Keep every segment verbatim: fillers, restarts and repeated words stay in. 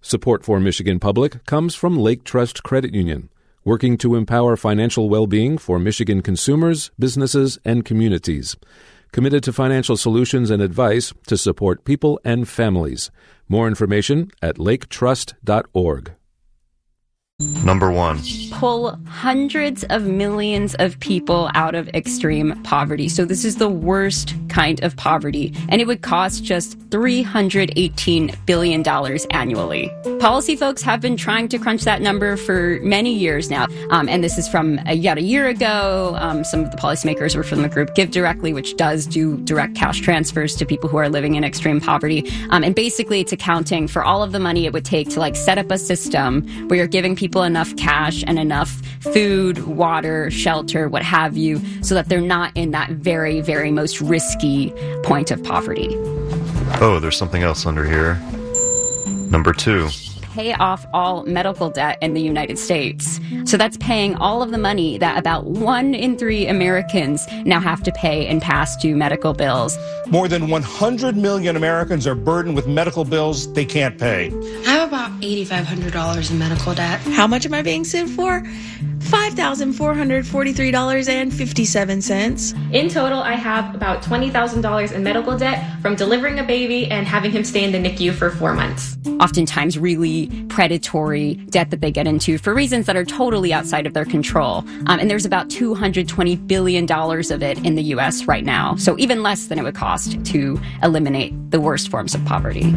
Support for Michigan Public comes from Lake Trust Credit Union, working to empower financial well-being for Michigan consumers, businesses, and communities. Committed to financial solutions and advice to support people and families. More information at lake trust dot org. Number one. Pull hundreds of millions of people out of extreme poverty. So this is the worst kind of poverty, and it would cost just three hundred eighteen billion dollars annually. Policy folks have been trying to crunch that number for many years now, um, and this is from a, yet a year ago. Um, some of the policymakers were from the group Give Directly, which does do direct cash transfers to people who are living in extreme poverty. Um, and basically, it's accounting for all of the money it would take to like set up a system where you're giving people enough cash and enough food, water, shelter, what have you, so that they're not in that very, very most risky point of poverty. Oh, there's something else under here. Number two. Pay off all medical debt in the United States. So that's paying all of the money that about one in three Americans now have to pay in past due medical bills. More than one hundred million Americans are burdened with medical bills they can't pay. I have about eight thousand five hundred dollars in medical debt. How much am I being sued for? five thousand four hundred forty-three dollars and fifty-seven cents. In total, I have about twenty thousand dollars in medical debt from delivering a baby and having him stay in the N I C U for four months. Oftentimes really predatory debt that they get into for reasons that are totally outside of their control. Um, and there's about two hundred twenty billion dollars of it in the U S right now. So even less than it would cost to eliminate the worst forms of poverty.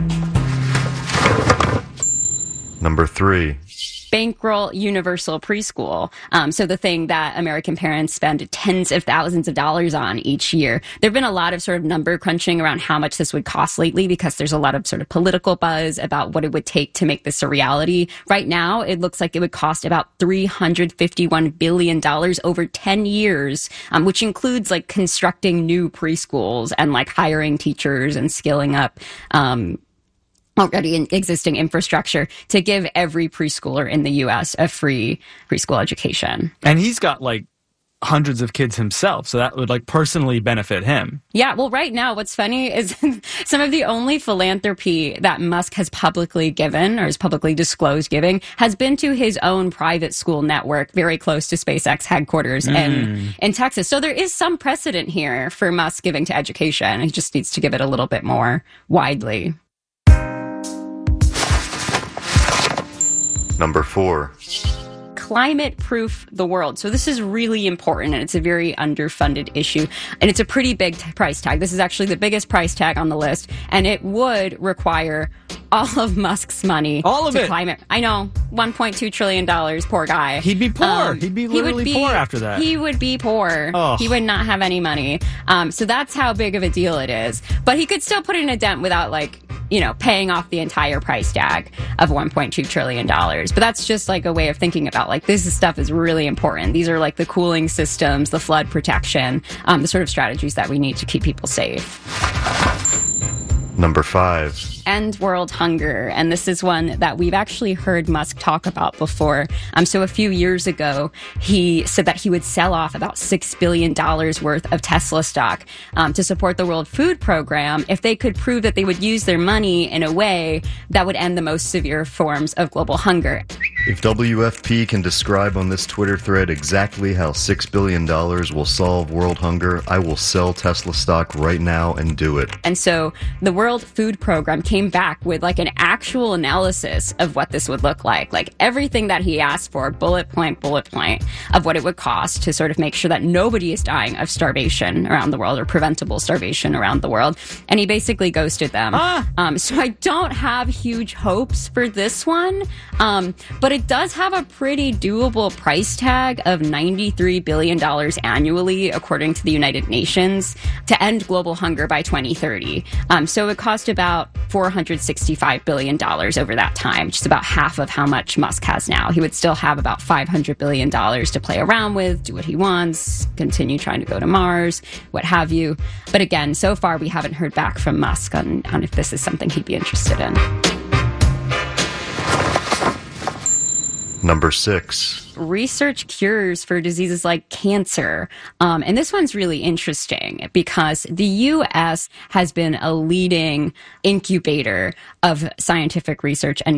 Number three. Bankroll universal preschool. Um, so the thing that American parents spend tens of thousands of dollars on each year. There have been a lot of sort of number crunching around how much this would cost lately because there's a lot of sort of political buzz about what it would take to make this a reality. Right now, it looks like it would cost about three hundred fifty-one billion dollars over ten years, um, which includes like constructing new preschools and like hiring teachers and skilling up um already in existing infrastructure to give every preschooler in the U S a free preschool education. And he's got like hundreds of kids himself, so that would like personally benefit him. Yeah, well, right now, what's funny is some of the only philanthropy that Musk has publicly given or has publicly disclosed giving has been to his own private school network very close to SpaceX headquarters mm. in, in Texas. So there is some precedent here for Musk giving to education. He just needs to give it a little bit more widely. Number four. Climate-proof the world. So this is really important, and it's a very underfunded issue, and it's a pretty big t- price tag. This is actually the biggest price tag on the list, and it would require all of Musk's money. All of to it. Climate. I know, one point two trillion dollars. Poor guy. He'd be poor. Um, He'd be literally he would be, poor after that. He would be poor. Oh. He would not have any money. Um, so that's how big of a deal it is. But he could still put in a dent without, like, you know, paying off the entire price tag of one point two trillion dollars. But that's just like a way of thinking about, like, this is stuff is really important. These are like the cooling systems, the flood protection, um, the sort of strategies that we need to keep people safe. Number five. End world hunger. And this is one that we've actually heard Musk talk about before. Um, so a few years ago, he said that he would sell off about six billion dollars worth of Tesla stock um, to support the World Food Program if they could prove that they would use their money in a way that would end the most severe forms of global hunger. If W F P can describe on this Twitter thread exactly how six billion dollars will solve world hunger, I will sell Tesla stock right now and do it. And so the World Food Program came back with like an actual analysis of what this would look like. Like everything that he asked for, bullet point, bullet point, of what it would cost to sort of make sure that nobody is dying of starvation around the world or preventable starvation around the world. And he basically ghosted them. Ah. Um, so I don't have huge hopes for this one. Um, but it does have a pretty doable price tag of ninety-three billion dollars annually, according to the United Nations, to end global hunger by twenty thirty. Um, so it cost about four hundred sixty-five billion dollars over that time, which is about half of how much Musk has now. He would still have about five hundred billion dollars to play around with, do what he wants, continue trying to go to Mars, what have you. But again, so far we haven't heard back from Musk on, on if this is something he'd be interested in. Number six. Research cures for diseases like cancer. Um, and this one's really interesting because the U S has been a leading incubator of scientific research and